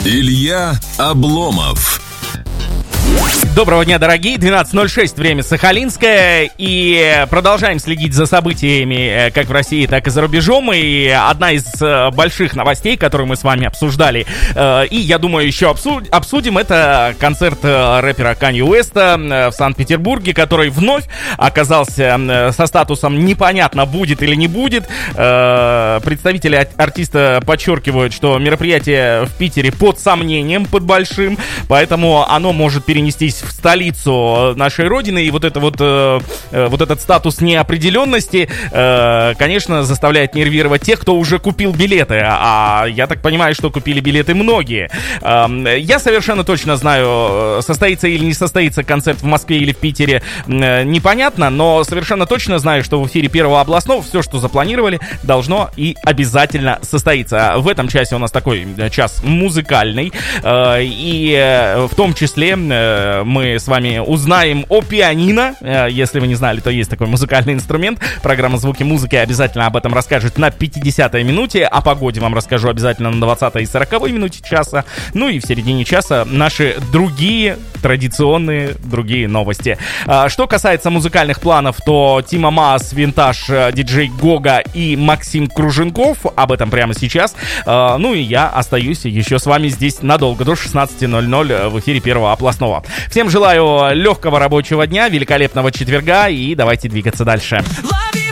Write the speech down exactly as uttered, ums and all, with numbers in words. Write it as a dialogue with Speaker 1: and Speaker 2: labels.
Speaker 1: Илья Обломов.
Speaker 2: Доброго дня, дорогие. двенадцать ноль шесть, время Сахалинское. И продолжаем следить за событиями как в России, так и за рубежом. И одна из больших новостей, которую мы с вами обсуждали, и, я думаю, еще обсудим, это концерт рэпера Канье Уэста в Санкт-Петербурге, который вновь оказался со статусом «непонятно, будет или не будет». Представители артиста подчеркивают, что мероприятие в Питере под сомнением, под большим, поэтому оно может перенестись в столицу нашей родины, и вот это вот, э, вот этот статус неопределенности, э, конечно, заставляет нервировать тех, кто уже купил билеты, а я так понимаю, что купили билеты многие. Э, я совершенно точно знаю, состоится или не состоится концерт в Москве или в Питере, э, непонятно, но совершенно точно знаю, что в эфире Первого областного все, что запланировали, должно и обязательно состоится. В этом часе у нас такой час музыкальный, э, и э, в том числе э, мы с вами узнаем о пианино. Если вы не знали, то есть такой музыкальный инструмент. Программа «Звуки музыки» обязательно об этом расскажет на пятидесятой минуте. О погоде вам расскажу обязательно на двадцатой и сороковой минуте часа. Ну и в середине часа наши другие традиционные другие новости. Что касается музыкальных планов, то Тима Маас, Винтаж, диджей Гога и Максим Круженков. Об этом прямо сейчас. Ну и я остаюсь еще с вами здесь надолго, до шестнадцати ноль-ноль в эфире Первого областного. Всем желаю легкого рабочего дня, великолепного четверга, и давайте двигаться дальше.